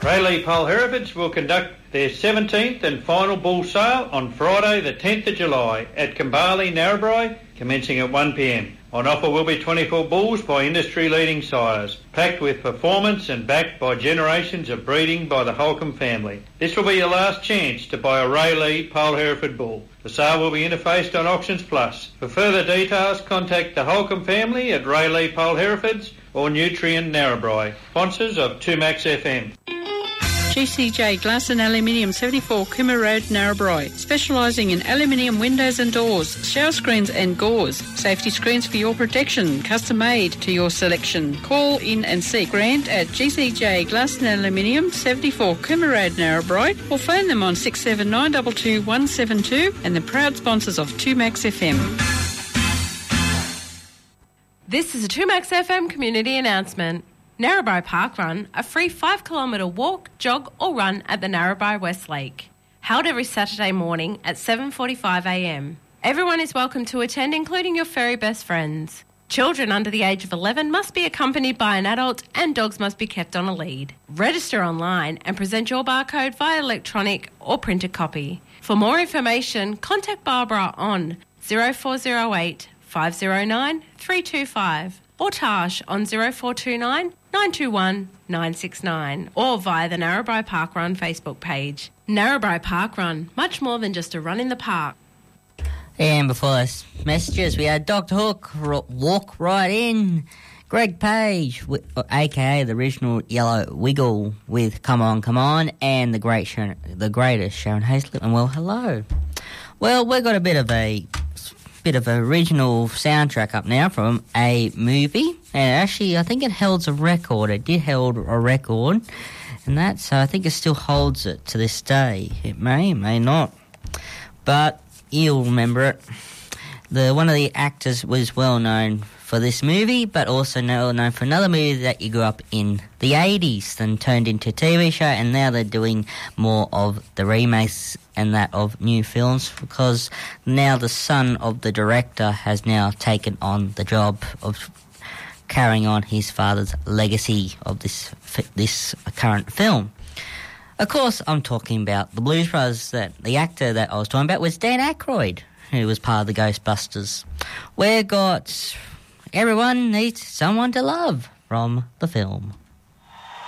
Rayleigh Pole Herefords will conduct their 17th and final bull sale on Friday the 10th of July at Kambali, Narrabri, commencing at 1 p.m. On offer will be 24 bulls by industry-leading sires, packed with performance and backed by generations of breeding by the Holcomb family. This will be your last chance to buy a Rayleigh Pole Hereford bull. The sale will be interfaced on Auctions Plus. For further details, contact the Holcomb family at Rayleigh Pole Herefords or Nutrien Narrabri, sponsors of 2Max FM. GCJ Glass and Aluminium, 74 Cooma Road, Narrabri, specialising in aluminium windows and doors, shower screens and gauze, safety screens for your protection, custom made to your selection. Call in and see Grant at GCJ Glass and Aluminium, 74 Cooma Road, Narrabri, or phone them on 67922 172 and the proud sponsors of 2Max FM. This is a 2Max FM community announcement. Narrabri Park Run, a free 5-kilometre walk, jog or run at the Narrabri West Lake. Held every Saturday morning at 7:45am. Everyone is welcome to attend, including your furry best friends. Children under the age of 11 must be accompanied by an adult and dogs must be kept on a lead. Register online and present your barcode via electronic or printed copy. For more information, contact Barbara on 0408 509 325 or Tash on 0429 921 969 or via the Narrabri Park Run Facebook page. Narrabri Park Run, much more than just a run in the park. And before those messages, we had Dr. Hook, Walk Right In, Greg Page, a.k.a. the original Yellow Wiggle with Come On, Come On, and the greatest Sharon Hazlett. And well, hello. Well, we've got a bit of original soundtrack up now from a movie, and actually I think it holds a record. It did hold a record, and that, so I think it still holds it to this day. It may not, but you'll remember it. One of the actors was well known for this movie, but also known for another movie that you grew up in the 80s, then turned into a TV show, and now they're doing more of the remakes and that of new films, because now the son of the director has now taken on the job of carrying on his father's legacy of this current film. Of course, I'm talking about the Blues Brothers. That the actor that I was talking about was Dan Aykroyd, who was part of the Ghostbusters. We've got Everyone Needs Someone to Love from the film.